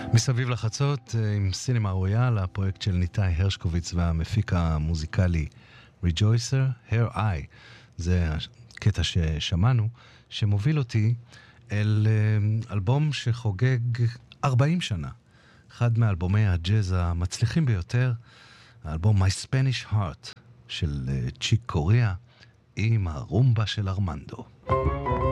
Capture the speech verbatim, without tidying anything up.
מסביב לחצות עם סינמה רויאל, הפרויקט של ניתאי הרשקוביץ והמפיק המוזיקלי Rejoicer, Her Eye. זה הקטע ששמענו, שמוביל אותי אל אלבום שחוגג ארבעים שנה. אחד מאלבומי הג'אז המצליחים ביותר, האלבום My Spanish Heart של צ'יק קוריאה עם הרומבה של ארמנדו.